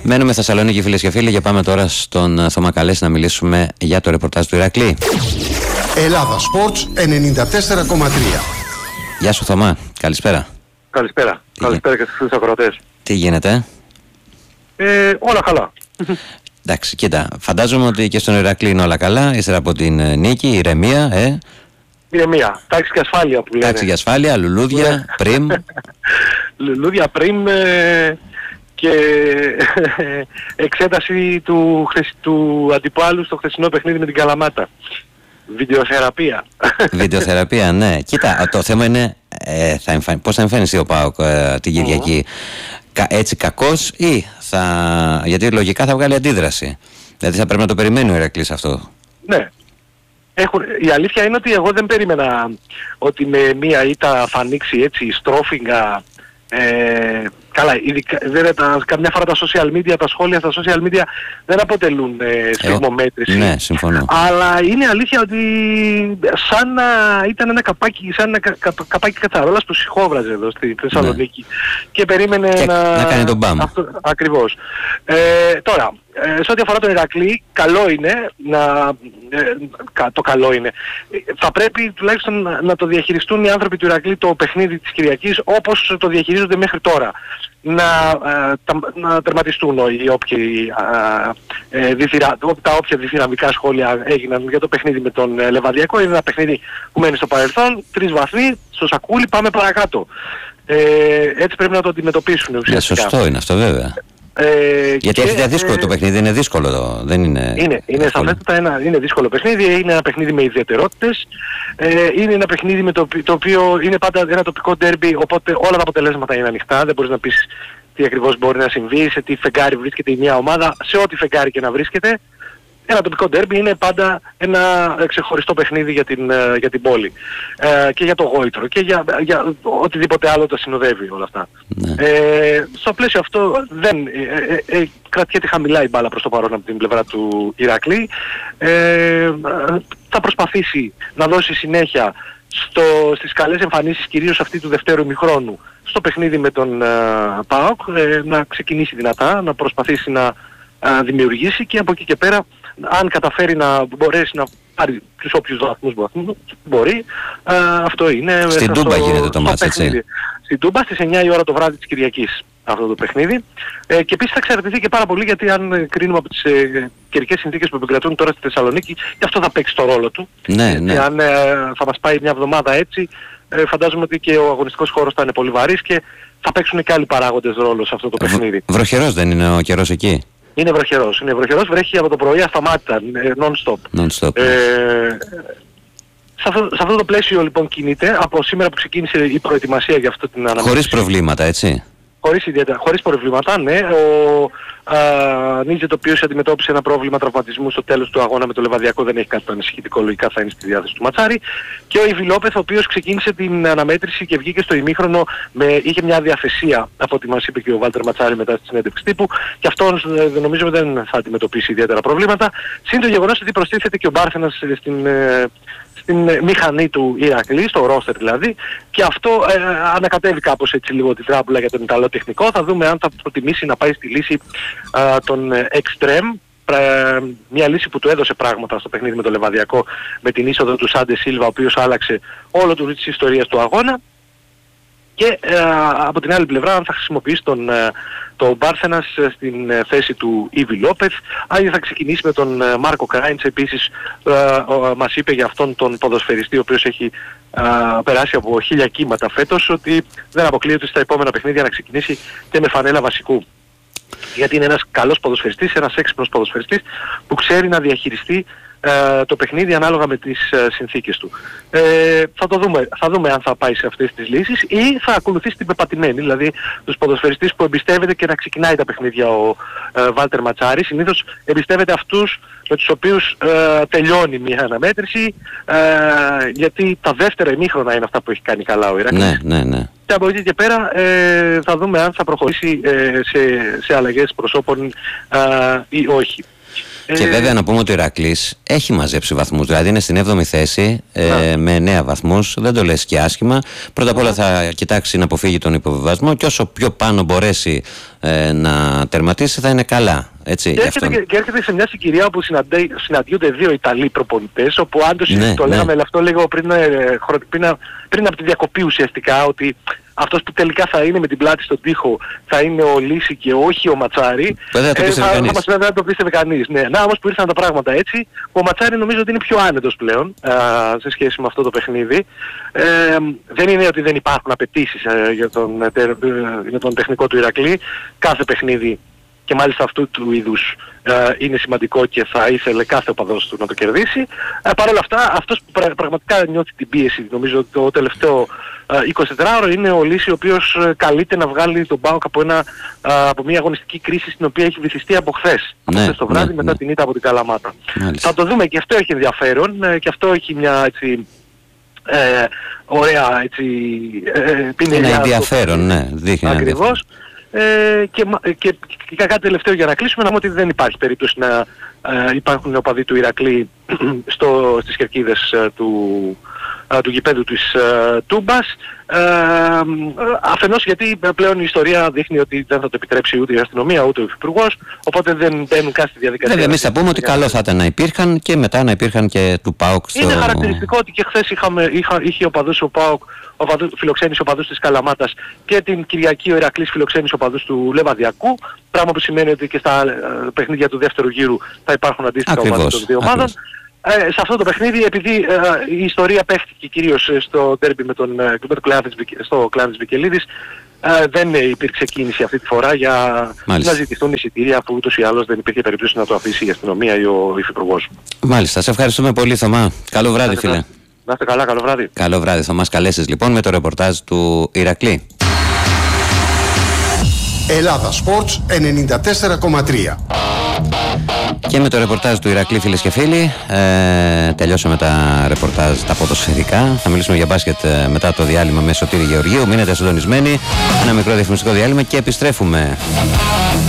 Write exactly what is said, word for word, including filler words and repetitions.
Μένουμε στη Θεσσαλονίκη, φίλες και φίλοι, και πάμε τώρα στον Θωμά Καλέση να μιλήσουμε για το ρεπορτάζ του Ηρακλή. Ελλάδα Sports ενενήντα τέσσερα κόμμα τρία. Γεια σου Θωμά, καλησπέρα. Καλησπέρα, Τι καλησπέρα και στους φίλους ακροατές. Τι γίνεται? Ε, όλα καλά. Εντάξει, κοίτα, φαντάζομαι ότι και στον Ηρακλή είναι όλα καλά, ύστερα από την νίκη, ηρεμία, ε. Ηρεμία, τάξη και ασφάλεια που λένε. Τάξη και ασφάλεια, λουλούδια, πριμ. Λουλούδια, πριμ ε, και εξέταση του, του αντιπάλου στο χθεσινό παιχνίδι με την Καλαμάτα. Βιντεοθεραπεία. Βιντεοθεραπεία, ναι. Κοίτα, το θέμα είναι ε, θα εμφαν... πώς θα εμφανιστεί ο ΠΑΟΚ ε, την Κυριακή. Κα, έτσι κακός ή θα... γιατί λογικά θα βγάλει αντίδραση. Δηλαδή θα πρέπει να το περιμένει ο Ηρακλής αυτό. Ναι. Έχουν, η αλήθεια είναι ότι εγώ δεν περίμενα ότι με μία ήττα θα ανοίξει έτσι στρόφιγγα. Ε, καλά, ειδικά, δεν, τα, καμιά φορά τα social media, τα σχόλια στα social media δεν αποτελούν ε, σφιγμομέτρηση. Ναι, συμφωνώ. Αλλά είναι αλήθεια ότι σαν να ήταν ένα καπάκι, σαν ένα κα, κα, καπάκι κατσαρόλας που συχόβραζε εδώ στη Θεσσαλονίκη. Ναι. Και περίμενε και να... να κάνει τον μπαμ. Αυτό, ακριβώς. Ε, τώρα, ε, σε ό,τι αφορά τον Ηρακλή, καλό είναι να... Ε, το καλό είναι. Θα πρέπει τουλάχιστον να, να το διαχειριστούν οι άνθρωποι του Ηρακλή το παιχνίδι της Κυριακής όπως το διαχειρίζονται μέχρι τώρα. Να, ε, τα, να τερματιστούν οι όποιοι, ε, ε, διθυρα, τα όποια διθυραμικά σχόλια έγιναν για το παιχνίδι με τον ε, Λεβαδιακό. Είναι ένα παιχνίδι που μένει στο παρελθόν, τρεις βαθμοί, στο σακούλι, πάμε παρακάτω. Ε, έτσι πρέπει να το αντιμετωπίσουν ουσιαστικά. Ναι, σωστό είναι αυτό βέβαια. Ε, Γιατί έχετε δύσκολο ε, το παιχνίδι, είναι δύσκολο, δεν είναι... Είναι, είναι σαφέστατα ένα είναι δύσκολο παιχνίδι, είναι ένα παιχνίδι με ιδιαιτερότητες, ε, είναι ένα παιχνίδι με το, το οποίο είναι πάντα ένα τοπικό ντέρμπι, οπότε όλα τα αποτελέσματα είναι ανοιχτά, δεν μπορείς να πεις τι ακριβώς μπορεί να συμβεί, σε τι φεγγάρι βρίσκεται η μια ομάδα, σε ό,τι φεγγάρι και να βρίσκεται. Ένα τοπικό ντέρμπι είναι πάντα ένα ξεχωριστό παιχνίδι για την, για την πόλη ε, και για το γόητρο και για, για οτιδήποτε άλλο το συνοδεύει όλα αυτά. Ναι. Ε, στο πλαίσιο αυτό δεν ε, ε, ε, κρατιέται χαμηλά η μπάλα προς το παρόν από την πλευρά του Ηρακλή. Ε, θα προσπαθήσει να δώσει συνέχεια στο, στις καλές εμφανίσεις, κυρίως αυτή του δευτέρου ημιχρόνου, στο παιχνίδι με τον uh, ΠΑΟΚ, ε, να ξεκινήσει δυνατά, να προσπαθήσει να uh, δημιουργήσει και από εκεί και πέρα, αν καταφέρει να μπορέσει να πάρει τους όποιους βαθμούς μπορεί, α, αυτό είναι... Στην Τούμπα γίνεται το μάτς, έτσι. Στην Τούμπα στις εννιά η ώρα το βράδυ της Κυριακής αυτό το παιχνίδι. Ε, και επίσης θα εξαρτηθεί και πάρα πολύ, γιατί αν κρίνουμε από τις ε, καιρικές συνθήκες που επικρατούν τώρα στη Θεσσαλονίκη, και αυτό θα παίξει το ρόλο του. Ναι, ναι. Και αν ε, θα μας πάει μια εβδομάδα έτσι, ε, φαντάζομαι ότι και ο αγωνιστικός χώρος θα είναι πολύ βαρύς και θα παίξουν και άλλοι παράγοντες ρόλο σε αυτό το παιχνίδι. Β, βροχερός δεν είναι ο καιρός εκεί? Είναι βροχερός, είναι βροχερός, βρέχει από το πρωί ασταμάτητα, non-stop. Non-stop. Ε, σε, αυτό, σε αυτό το πλαίσιο λοιπόν κινείται, από σήμερα που ξεκίνησε η προετοιμασία για αυτό την αναμέτρηση. Χωρίς προβλήματα, έτσι. Χωρίς, ιδιαίτερα, χωρίς προβλήματα, ναι. Ο Νίτζετ, ο οποίος αντιμετώπισε ένα πρόβλημα τραυματισμού στο τέλος του αγώνα με το Λεβαδιακό, δεν έχει κάτι το ανησυχητικό, λογικά θα είναι στη διάθεση του Ματσάρη. Και ο Ιβι Λόπεθ, ο οποίος ξεκίνησε την αναμέτρηση και βγήκε στο ημίχρονο, με, είχε μια διαθεσία, από ό,τι μας είπε και ο Βάλτερ Ματσάρη μετά στη συνέντευξη τύπου, και αυτόν ε, νομίζω δεν θα αντιμετωπίσει ιδιαίτερα προβλήματα. Συν το γεγονός ότι προστίθεται και ο Μπάρθενας στην... Ε, στην μηχανή του Ηρακλή, στο ρόστερ δηλαδή, και αυτό ε, ανακατεύει κάπως έτσι λίγο την τράπουλα για τον Ιταλό τεχνικό. Θα δούμε αν θα προτιμήσει να πάει στη λύση ε, των Extreme, ε, μια λύση που του έδωσε πράγματα στο παιχνίδι με το Λεβαδιακό, με την είσοδο του Σάντε Σίλβα, ο οποίος άλλαξε όλο του της ιστορίας του αγώνα. Και ε, από την άλλη πλευρά, αν θα χρησιμοποιήσει τον, ε, τον Μπάρθενας στην ε, θέση του Ιβι Λόπεθ, αν θα ξεκινήσει με τον ε, Μάρκο Κράιντς. Επίσης ε, ε, μας είπε για αυτόν τον ποδοσφαιριστή, ο οποίος έχει ε, περάσει από χίλια κύματα φέτος, ότι δεν αποκλείεται στα επόμενα παιχνίδια να ξεκινήσει και με φανέλα βασικού. Γιατί είναι ένας καλός ποδοσφαιριστής, ένας έξυπνος ποδοσφαιριστής που ξέρει να διαχειριστεί Uh, το παιχνίδι ανάλογα με τις uh, συνθήκες του. Ε, θα το δούμε, θα δούμε αν θα πάει σε αυτές τις λύσεις ή θα ακολουθήσει την πεπατημένη, δηλαδή τους ποδοσφαιριστές που εμπιστεύεται και να ξεκινάει τα παιχνίδια ο uh, Βάλτερ Ματσάρη. Συνήθως εμπιστεύεται αυτούς με τους οποίους uh, τελειώνει μια αναμέτρηση, uh, γιατί τα δεύτερα ημίχρονα είναι αυτά που έχει κάνει καλά ο Ηρακλής. Ναι, ναι, ναι. Και από εκεί και πέρα ε, θα δούμε αν θα προχωρήσει ε, σε, σε αλλαγές προσώπων uh, ή όχι. Και ε, βέβαια να πούμε ότι ο Ηρακλής έχει μαζέψει βαθμούς, δηλαδή είναι στην έβδομη θέση ε, με εννέα βαθμούς, δεν το λες και άσχημα. Πρώτα απ' όλα θα κοιτάξει να αποφύγει τον υποβιβασμό και όσο πιο πάνω μπορέσει ε, να τερματίσει θα είναι καλά. Έτσι, και, έρχεται, και, και έρχεται σε μια συγκυρία όπου συναντιούνται δύο Ιταλοί προπονητές, όπου αν το, ναι, το λέγαμε ναι. αυτό λίγο πριν, πριν, πριν από τη διακοπή ουσιαστικά, ότι αυτός που τελικά θα είναι με την πλάτη στον τοίχο θα είναι ο Λύση και όχι ο Ματσάρη. Δεν θα, ε, θα, θα μας βέβαια δεν το πίστευε κανείς. Ναι. Να όμως που ήρθαν τα πράγματα έτσι, ο Ματσάρη νομίζω ότι είναι πιο άνετος πλέον α, σε σχέση με αυτό το παιχνίδι. Ε, δεν είναι ότι δεν υπάρχουν απαιτήσεις ε, για, τον, ε, για τον τεχνικό του Ηρακλή. Κάθε παιχνίδι και μάλιστα αυτού του είδους ε, είναι σημαντικό και θα ήθελε κάθε οπαδός του να το κερδίσει. Ε, Παρ' όλα αυτά, αυτός που πρα, πραγματικά νιώθει την πίεση, νομίζω το τελευταίο ε, εικοσιτετράωρο είναι ο Λύση, ο οποίος ε, καλείται να βγάλει τον ΠΑΟΚ από, ένα, ε, από μια αγωνιστική κρίση στην οποία έχει βυθιστεί από χθες. Ναι, χθες το βράδυ ναι, μετά ναι. την ήττα από την Καλαμάτα. Μάλιστα. Θα το δούμε, και αυτό έχει ενδιαφέρον ε, και αυτό έχει μια έτσι... Ε, ωραία έτσι ε, είναι ενδιαφέρον, ναι, δείχνει ακριβώς. Ε, και, και, και κάτι τελευταίο για να κλείσουμε, να πούμε ότι δεν υπάρχει περίπτωση να ε, υπάρχουν οπαδοί του Ηρακλή στο, στις κερκίδες ε, του, ε, του γηπέδου της ε, Τούμπας. Ε, αφενός γιατί πλέον η ιστορία δείχνει ότι δεν θα το επιτρέψει ούτε η αστυνομία ούτε ο υφυπουργός, οπότε δεν μπαίνουν καν στη διαδικασία. Βέβαια, εμείς θα πούμε ότι καλό θα ήταν να υπήρχαν και μετά να υπήρχαν και του ΠΑΟΚ στο... Είναι χαρακτηριστικό ότι και χθες είχαμε, είχα, είχε οπαδούς ο ΠΑΟΚ, οπαδού, φιλοξένησε οπαδούς της Καλαμάτας, και την Κυριακή ο Ηρακλής φιλοξένησε οπαδούς του Λεβαδιακού, πράγμα που σημαίνει ότι και στα ε, παιχνίδια του δεύτερου γύρου θα υπάρχουν αντίστοιχα οπαδούς των δύο ομάδων. Ε, σε αυτό το παιχνίδι, επειδή ε, η ιστορία παίχτηκε κυρίως στο ντέρμπι με τον ε, στο κλάν της Βικελίδης, ε, δεν υπήρξε κίνηση αυτή τη φορά για Μάλιστα. να ζητηθούν εισιτήρια, αφού ούτως ή άλλως δεν υπήρχε περίπτωση να το αφήσει η αστυνομία ή ο υφυπουργός. Μάλιστα, σε ευχαριστούμε πολύ, Θωμά. Καλό βράδυ, φίλε. Να είστε καλά, καλό βράδυ. Καλό βράδυ, θα μας καλέσεις λοιπόν με το ρεπορτάζ του Ηρακλή. Ελλάδα Sports ενενήντα τέσσερα κόμμα τρία. Και με το ρεπορτάζ του Ηρακλή, φίλες και φίλοι, ε, τελειώσαμε τα ρεπορτάζ τα ποδοσφαιρικά. Θα μιλήσουμε για μπάσκετ ε, μετά το διάλειμμα με Σωτήρη Γεωργίου. Μείνετε συντονισμένοι, ένα μικρό διαφημιστικό διάλειμμα και επιστρέφουμε.